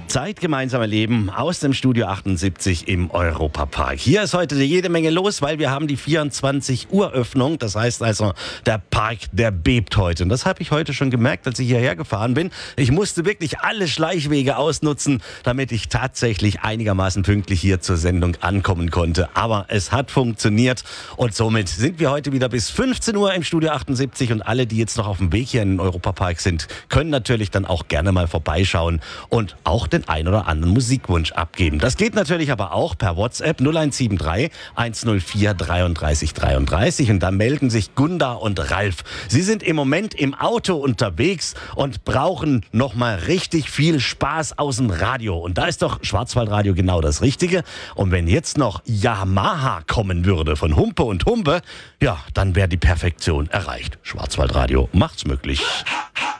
Zeit gemeinsam erleben aus dem Studio 78 im Europapark. Hier ist heute jede Menge los, weil wir haben die 24 Uhr Öffnung. Das heißt also, der Park, der bebt heute. Und das habe ich heute schon gemerkt, als ich hierher gefahren bin. Ich musste wirklich alle Schleichwege ausnutzen, damit ich tatsächlich einigermaßen pünktlich hier zur Sendung ankommen konnte. Aber es hat funktioniert und somit sind wir heute wieder bis 15 Uhr im Studio 78 und alle, die jetzt noch auf dem Weg hier in den Europapark sind, können natürlich dann auch gerne mal vorbeischauen und auch den ein oder anderen Musikwunsch abgeben. Das geht natürlich aber auch per WhatsApp 0173 104 33 33 und da melden sich Gunda und Ralf. Sie sind im Moment im Auto unterwegs und brauchen nochmal richtig viel Spaß aus dem Radio. Und da ist doch Schwarzwaldradio genau das Richtige. Und wenn jetzt noch Yamaha kommen würde von Humpe und Humpe, ja, dann wäre die Perfektion erreicht. Schwarzwaldradio macht's möglich.